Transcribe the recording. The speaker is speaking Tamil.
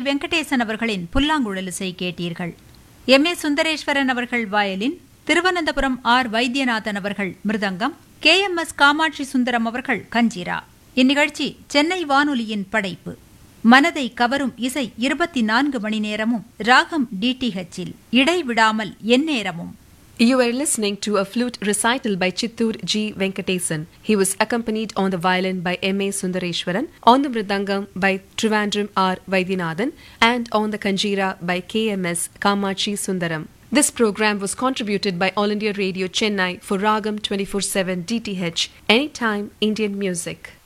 வெங்கடேசன் அவர்களின் புல்லாங்குழல் இசை கேட்டீர்கள். எம். ஏ. சுந்தரேஸ்வரன் அவர்கள் வயலின், திருவனந்தபுரம் ஆர். வைத்தியநாதன் அவர்கள் மிருதங்கம், KMS காமாட்சி சுந்தரம் அவர்கள் கஞ்சிரா. இந்நிகழ்ச்சி சென்னை வானொலியின் படைப்பு. மனதை கவரும் இசை 24 மணி நேரமும் ராகம் DTHல் இடைவிடாமல் எந்நேரமும். You were listening to a flute recital by Chittur G. Venkatesan. He was accompanied on the violin by M. A. Sundareshwaran, on the mridangam by Trivandrum R. Vaidyanathan, and on the kanjira by KMS Kamachi Sundaram. This program was contributed by All India Radio Chennai for Ragam 24/7 DTH, Anytime Indian Music.